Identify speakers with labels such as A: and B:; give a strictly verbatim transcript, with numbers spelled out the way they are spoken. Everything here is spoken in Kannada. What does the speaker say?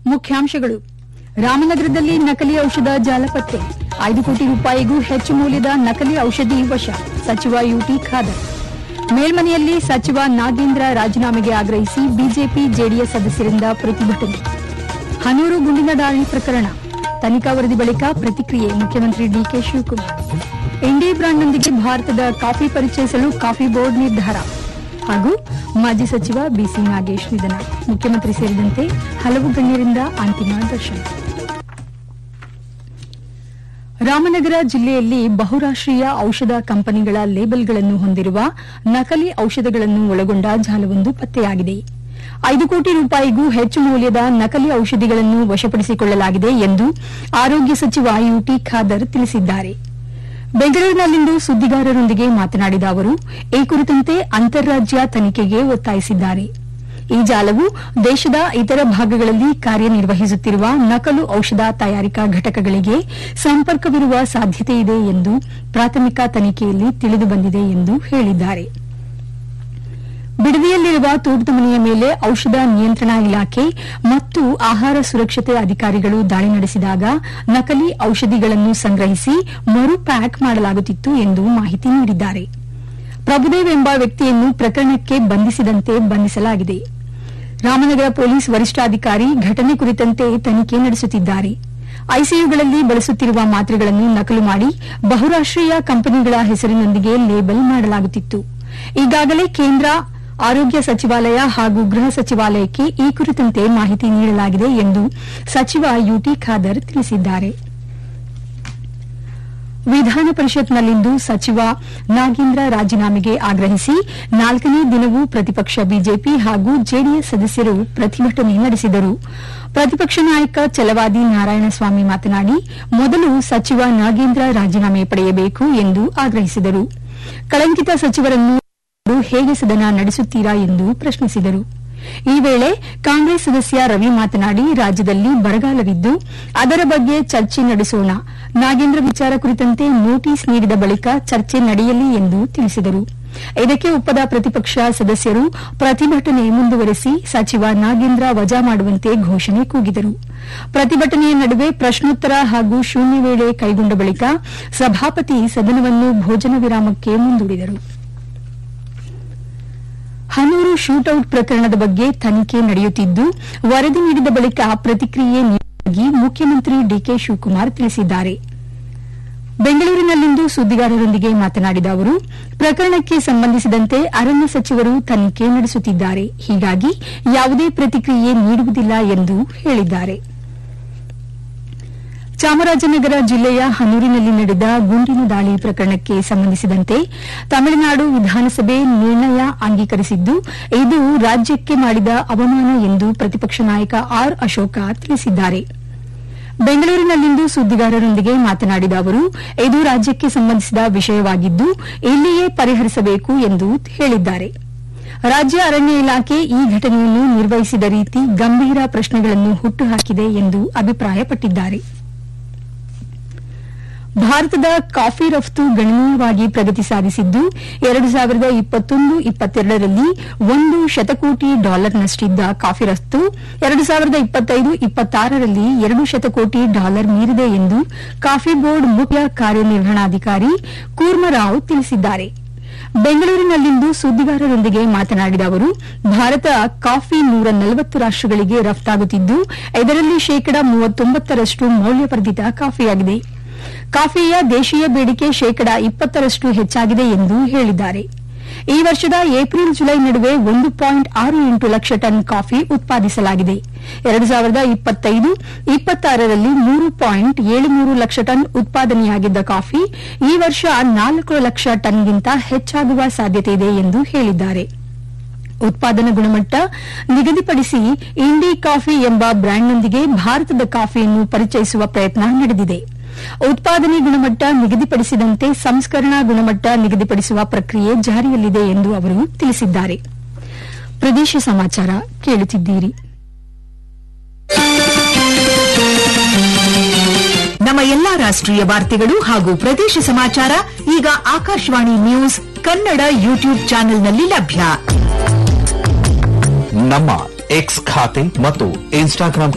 A: ಮುಖ್ಯಾಂಶಗಳು. ರಾಮನಗರದಲ್ಲಿ ನಕಲಿ ಔಷಧ ಜಾಲ ಪತ್ತೆ. ಐದು ಕೋಟಿ ರೂಪಾಯಿಗೂ ಹೆಚ್ಚು ಮೌಲ್ಯದ ನಕಲಿ ಔಷಧಿ ವಶ. ಸಚಿವ ಯುಟಿ ಖಾದರ್. ಮೇಲ್ಮನೆಯಲ್ಲಿ ಸಚಿವ ನಾಗೇಂದ್ರ ರಾಜೀನಾಮೆಗೆ ಆಗ್ರಹಿಸಿ ಬಿಜೆಪಿ ಜೆಡಿಎಸ್ ಸದಸ್ಯರಿಂದ ಪ್ರತಿಭಟನೆ. ಹನೂರು ಗುಂಡಿನ ದಾಳಿ ಪ್ರಕರಣ ತನಿಖಾ ವರದಿ ಬಳಿಕ ಪ್ರತಿಕ್ರಿಯೆ ಮುಖ್ಯಮಂತ್ರಿ ಡಿಕೆ ಶಿವಕುಮಾರ್. ಇಂಡಿ ಬ್ರಾಂಡ್ನೊಂದಿಗೆ ಭಾರತದ ಕಾಫಿ ಪರಿಚಯಿಸಲು ಕಾಫಿ ಬೋರ್ಡ್ ನಿರ್ಧಾರ. ಹಾಗೂ ಮಾಜಿ ಸಚಿವ ಬಿಸಿ ನಾಗೇಶ್ ನಿಧನ. ಮುಖ್ಯಮಂತ್ರಿ ಸೇರಿದಂತೆ ಹಲವು ಗಣ್ಯರಿಂದ ಅಂತಿಮ ದರ್ಶನ. ರಾಮನಗರ ಜಿಲ್ಲೆಯಲ್ಲಿ ಬಹುರಾಷ್ಟೀಯ ಔಷಧ ಕಂಪನಿಗಳ ಲೇಬಲ್ಗಳನ್ನು ಹೊಂದಿರುವ ನಕಲಿ ಔಷಧಗಳನ್ನು ಒಳಗೊಂಡ ಜಾಲವೊಂದು ಪತ್ತೆಯಾಗಿದೆ. ಐದು ಕೋಟಿ ರೂಪಾಯಿಗೂ ಹೆಚ್ಚು ಮೌಲ್ಯದ ನಕಲಿ ಔಷಧಿಗಳನ್ನು ವಶಪಡಿಸಿಕೊಳ್ಳಲಾಗಿದೆ ಎಂದು ಆರೋಗ್ಯ ಸಚಿವ ಯುಟಿ ಖಾದರ್ ತಿಳಿಸಿದ್ದಾರೆ. ಬೆಂಗಳೂರಿನಲ್ಲಿಂದು ಸುದ್ದಿಗಾರರೊಂದಿಗೆ ಮಾತನಾಡಿದ ಅವರು ಈ ಕುರಿತಂತೆ ಅಂತಾರಾಜ್ಯ ತನಿಖೆಗೆ ಒತ್ತಾಯಿಸಿದ್ದಾರೆ. ಈ ಜಾಲವು ದೇಶದ ಇತರ ಭಾಗಗಳಲ್ಲಿ ಕಾರ್ಯನಿರ್ವಹಿಸುತ್ತಿರುವ ನಕಲು ಔಷಧ ತಯಾರಿಕಾ ಘಟಕಗಳಿಗೆ ಸಂಪರ್ಕವಿರುವ ಸಾಧ್ಯತೆಯಿದೆ ಎಂದು ಪ್ರಾಥಮಿಕ ತನಿಖೆಯಲ್ಲಿ ತಿಳಿದುಬಂದಿದೆ ಎಂದು ಹೇಳಿದ್ದಾರೆ. ಬಿಡದಿಯಲ್ಲಿರುವ ತೋಟದ ಮನೆಯ ಮೇಲೆ ಔಷಧ ನಿಯಂತ್ರಣ ಇಲಾಖೆ ಮತ್ತು ಆಹಾರ ಸುರಕ್ಷತೆ ಅಧಿಕಾರಿಗಳು ದಾಳಿ ನಡೆಸಿದಾಗ ನಕಲಿ ಔಷಧಿಗಳನ್ನು ಸಂಗ್ರಹಿಸಿ ಮರು ಪ್ಯಾಕ್ ಮಾಡಲಾಗುತ್ತಿತ್ತು ಎಂದು ಮಾಹಿತಿ ನೀಡಿದ್ದಾರೆ. ಪ್ರಭುದೇವ್ ಎಂಬ ವ್ಯಕ್ತಿಯನ್ನು ಪ್ರಕರಣಕ್ಕೆ ಬಂಧಿಸಿದಂತೆ ಬಂಧಿಸಲಾಗಿದೆ. ರಾಮನಗರ ಪೊಲೀಸ್ ವರಿಷ್ಠಾಧಿಕಾರಿ ಘಟನೆ ಕುರಿತಂತೆ ತನಿಖೆ ನಡೆಸುತ್ತಿದ್ದಾರೆ. ಐಸಿಯುಗಳಲ್ಲಿ ಬಳಸುತ್ತಿರುವ ಮಾತ್ರೆಗಳನ್ನು ನಕಲು ಮಾಡಿ ಬಹುರಾಷ್ಟೀಯ ಕಂಪನಿಗಳ ಹೆಸರಿನೊಂದಿಗೆ ಲೇಬಲ್ ಮಾಡಲಾಗುತ್ತಿತ್ತು. ಈಗಾಗಲೇ ಕೇಂದ್ರ ಆರೋಗ್ಯ ಸಚಿವಾಲಯ ಹಾಗೂ ಗೃಹ ಸಚಿವಾಲಯಕ್ಕೆ ಈ ಕುರಿತಂತೆ ಮಾಹಿತಿ ನೀಡಲಾಗಿದೆ ಎಂದು ಸಚಿವ ಯುಟಿ ಖಾದರ್ ತಿಳಿಸಿದ್ದಾರೆ. ವಿಧಾನ ಪರಿಷತ್ನಲ್ಲಿಂದು ಸಚಿವ ನಾಗೇಂದ್ರ ರಾಜೀನಾಮೆಗೆ ಆಗ್ರಹಿಸಿ ನಾಲ್ಕನೇ ದಿನವೂ ಪ್ರತಿಪಕ್ಷ ಬಿಜೆಪಿ ಹಾಗೂ ಜೆಡಿಎಸ್ ಸದಸ್ಯರು ಪ್ರತಿಭಟನೆ ನಡೆಸಿದರು. ಪ್ರತಿಪಕ್ಷ ನಾಯಕ ಛಲವಾದಿ ನಾರಾಯಣಸ್ವಾಮಿ ಮಾತನಾಡಿ ಮೊದಲು ಸಚಿವ ನಾಗೇಂದ್ರ ರಾಜೀನಾಮೆ ಪಡೆಯಬೇಕು ಎಂದು ಆಗ್ರಹಿಸಿದರು. ಕಳಂಕಿತ ಸಚಿವರನ್ನು ಹೇಗೆ ಸದನ ನಡೆಸುತ್ತೀರಾ ಎಂದು ಪ್ರಶ್ನಿಸಿದರು. ಈ ವೇಳೆ ಕಾಂಗ್ರೆಸ್ ಸದಸ್ಯ ರವಿ ಮಾತನಾಡಿ ರಾಜ್ಯದಲ್ಲಿ ಬರಗಾಲವಿದ್ದು ಅದರ ಬಗ್ಗೆ ಚರ್ಚೆ ನಡೆಸೋಣ. ನಾಗೇಂದ್ರ ವಿಚಾರ ಕುರಿತಂತೆ ನೋಟಿಸ್ ನೀಡಿದ ಬಳಿಕ ಚರ್ಚೆ ನಡೆಯಲಿ ಎಂದು ತಿಳಿಸಿದರು. ಇದಕ್ಕೆ ಒಪ್ಪದ ಪ್ರತಿಪಕ್ಷ ಸದಸ್ಯರು ಪ್ರತಿಭಟನೆ ಮುಂದುವರೆಸಿ ಸಚಿವ ನಾಗೇಂದ್ರ ವಜಾ ಮಾಡುವಂತೆ ಘೋಷಣೆ ಕೂಗಿದರು. ಪ್ರತಿಭಟನೆಯ ನಡುವೆ ಪ್ರಶ್ನೋತ್ತರ ಹಾಗೂ ಶೂನ್ಯ ವೇಳೆ ಕೈಗೊಂಡ ಬಳಿಕ ಸಭಾಪತಿ ಸದನವನ್ನು ಭೋಜನ ವಿರಾಮಕ್ಕೆ ಮುಂದೂಡಿದರು. ಹನೂರು ಶೂಟೌಟ್ ಪ್ರಕರಣದ ಬಗ್ಗೆ ತನಿಖೆ ನಡೆಯುತ್ತಿದ್ದು ವರದಿ ನೀಡಿದ ಬಳಿಕ ಪ್ರತಿಕ್ರಿಯೆ ನೀಡುವುದಾಗಿ ಮುಖ್ಯಮಂತ್ರಿ ಡಿಕೆ ಶಿವಕುಮಾರ್ ತಿಳಿಸಿದ್ದಾರೆ. ಬೆಂಗಳೂರಿನಲ್ಲಿಂದು ಸುದ್ದಿಗಾರರೊಂದಿಗೆ ಮಾತನಾಡಿದ ಅವರು ಪ್ರಕರಣಕ್ಕೆ ಸಂಬಂಧಿಸಿದಂತೆ ಅರಣ್ಯ ಸಚಿವರು ತನಿಖೆ ನಡೆಸುತ್ತಿದ್ದಾರೆ. ಹೀಗಾಗಿ ಯಾವುದೇ ಪ್ರತಿಕ್ರಿಯೆ ನೀಡುವುದಿಲ್ಲ ಎಂದು ಹೇಳಿದ್ದಾರೆ. ಚಾಮರಾಜನಗರ ಜಿಲ್ಲೆಯ ಹನೂರಿನಲ್ಲಿ ನಡೆದ ಗುಂಡಿನ ದಾಳಿ ಪ್ರಕರಣಕ್ಕೆ ಸಂಬಂಧಿಸಿದಂತೆ ತಮಿಳುನಾಡು ವಿಧಾನಸಭೆ ನಿರ್ಣಯ ಅಂಗೀಕರಿಸಿದ್ದು ಇದು ರಾಜ್ಯಕ್ಕೆ ಮಾಡಿದ ಅವಮಾನ ಎಂದು ಪ್ರತಿಪಕ್ಷ ನಾಯಕ ಆರ್ ಅಶೋಕ ತಿಳಿಸಿದ್ದಾರೆ. ಬೆಂಗಳೂರಿನಲ್ಲಿಂದು ಸುದ್ದಿಗಾರರೊಂದಿಗೆ ಮಾತನಾಡಿದ ಅವರು ಇದು ರಾಜ್ಯಕ್ಕೆ ಸಂಬಂಧಿಸಿದ ವಿಷಯವಾಗಿದ್ದು ಇಲ್ಲಿಯೇ ಪರಿಹರಿಸಬೇಕು ಎಂದು ಹೇಳಿದ್ದಾರೆ. ರಾಜ್ಯ ಅರಣ್ಯ ಇಲಾಖೆ ಈ ಘಟನೆಯನ್ನು ನಿರ್ವಹಿಸಿದ ರೀತಿ ಗಂಭೀರ ಪ್ರಶ್ನೆಗಳನ್ನು ಹುಟ್ಟುಹಾಕಿದೆ ಎಂದು ಅಭಿಪ್ರಾಯಪಟ್ಟಿದ್ದಾರೆ. ಭಾರತದ ಕಾಫಿ ರಫ್ತು ಗಣನೀಯವಾಗಿ ಪ್ರಗತಿ ಸಾಧಿಸಿದ್ದು ಎರಡು ಸಾವಿರದ ಇಪ್ಪತ್ತೊಂದು ಇಪ್ಪತ್ತೆರಡರಲ್ಲಿ ಒಂದು ಶತಕೋಟಿ ಡಾಲರ್ನಷ್ಟಿದ್ದ ಕಾಫಿ ರಫ್ತು ಎರಡು ಸಾವಿರದ ಇಪ್ಪತ್ತೈದು ಇಪ್ಪತ್ತಾರರಲ್ಲಿ ಎರಡು ಶತಕೋಟಿ ಡಾಲರ್ ಮೀರಿದೆ ಎಂದು ಕಾಫಿ ಬೋರ್ಡ್ ಮುಖ್ಯ ಕಾರ್ಯನಿರ್ವಹಣಾಧಿಕಾರಿ ಕೂರ್ಮರಾವ್ ತಿಳಿಸಿದ್ದಾರೆ. ಬೆಂಗಳೂರಿನಲ್ಲಿಂದು ಸುದ್ದಿಗಾರರೊಂದಿಗೆ ಮಾತನಾಡಿದ ಅವರು ಭಾರತ ಕಾಫಿ ನೂರ ನಲವತ್ತು ರಾಷ್ಟಗಳಿಗೆ ರಫ್ತಾಗುತ್ತಿದ್ದು ಇದರಲ್ಲಿ ಶೇಕಡಾ ಮೂವತ್ತೊಂಬತ್ತರಷ್ಟು ಮೌಲ್ಯವರ್ಧಿತ ಕಾಫಿಯಾಗಿದೆ. ಕಾಫಿಯ ದೇಶೀಯ ಬೇಡಿಕೆ ಶೇಕಡಾ ಇಪ್ಪತ್ತರಷ್ಟು ಹೆಚ್ಚಾಗಿದೆ ಎಂದು ಹೇಳಿದ್ದಾರೆ. ಈ ವರ್ಷದ ಏಪ್ರಿಲ್ ಜುಲೈ ನಡುವೆ ಒಂದು ಪಾಯಿಂಟ್ ಆರು ಎಂಟು ಲಕ್ಷ ಟನ್ ಕಾಫಿ ಉತ್ಪಾದಿಸಲಾಗಿದೆ. ಎರಡು ಸಾವಿರದ ಇಪ್ಪತ್ತೈದು ಇಪ್ಪತ್ತಾರರಲ್ಲಿ ಮೂರು ಪಾಯಿಂಟ್ ಏಳು ಮೂರು ಲಕ್ಷ ಟನ್ ಉತ್ಪಾದನೆಯಾಗಿದ್ದ ಕಾಫಿ ಈ ವರ್ಷ ನಾಲ್ಕು ಲಕ್ಷ ಟನ್ಗಿಂತ ಹೆಚ್ಚಾಗುವ ಸಾಧ್ಯತೆಯಿದೆ ಎಂದು ಹೇಳಿದ್ದಾರೆ. ಉತ್ಪಾದನಾ ಗುಣಮಟ್ಟ ನಿಗದಿಪಡಿಸಿ ಇಂಡಿ ಕಾಫಿ ಎಂಬ ಬ್ರ್ಯಾಂಡ್ನೊಂದಿಗೆ ಭಾರತದ ಕಾಫಿಯನ್ನು ಪರಿಚಯಿಸುವ ಪ್ರಯತ್ನ ನಡೆದಿದೆ. ಉತ್ಪಾದನೆ ಗುಣಮಟ್ಟ ನಿಗದಿಪಡಿಸಿದಂತೆ ಸಂಸ್ಕರಣಾ ಗುಣಮಟ್ಟ ನಿಗದಿಪಡಿಸುವ ಪ್ರಕ್ರಿಯೆ ಜಾರಿಯಲ್ಲಿದೆ ಎಂದು ಅವರು ತಿಳಿಸಿದ್ದಾರೆ. ಪ್ರದೇಶ ಸಮಾಚಾರ ಕೇಳುತ್ತಿದ್ದೀರಿ.
B: ನಮ್ಮ ಎಲ್ಲಾ ರಾಷ್ಟ್ರೀಯ ವಾರ್ತೆಗಳು ಹಾಗೂ ಪ್ರದೇಶ ಸಮಾಚಾರ ಈಗ ಆಕಾಶವಾಣಿ ನ್ಯೂಸ್ ಕನ್ನಡ ಯೂಟ್ಯೂಬ್ ಚಾನೆಲ್ನಲ್ಲಿ ಲಭ್ಯ.
C: ನಮ್ಮ ಎಕ್ಸ್ ಖಾತೆ ಮತ್ತು ಇನ್ಸ್ಟಾಗ್ರಾಂ